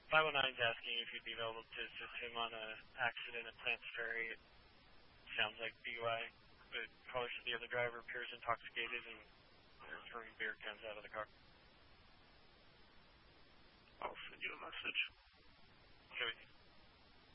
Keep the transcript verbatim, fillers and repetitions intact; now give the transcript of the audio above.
five oh nine is asking if you'd be available to assist him on an accident at Plants Ferry. It sounds like D U I, but caller said the other driver appears intoxicated and they're throwing beer cans out of the car. I'll send you a message.